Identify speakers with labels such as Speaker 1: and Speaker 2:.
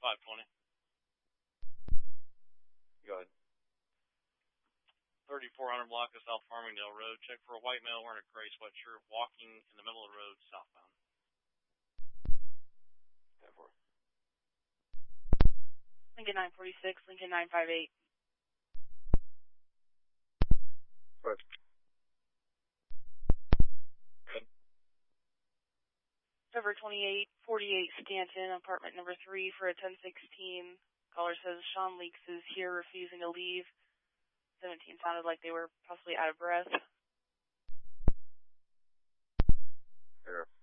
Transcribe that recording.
Speaker 1: 520.
Speaker 2: Go ahead.
Speaker 1: 3400 block of South Farmingdale Road. Check for a white male wearing a gray sweatshirt walking in the middle of the road southbound.
Speaker 2: 10-4.
Speaker 3: Lincoln 946, Lincoln 958.
Speaker 2: Right.
Speaker 3: February 2848 Stanton, apartment number 3 for a 1016. Caller says Sean Leaks is here refusing to leave. 17 sounded like they were possibly out of breath.
Speaker 2: Error.